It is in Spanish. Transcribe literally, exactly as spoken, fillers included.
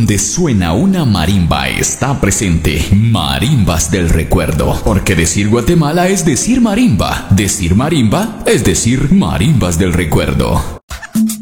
donde suena una marimba está presente. Marimbas del recuerdo. Porque decir Guatemala es decir marimba. Decir marimba es decir marimbas del recuerdo.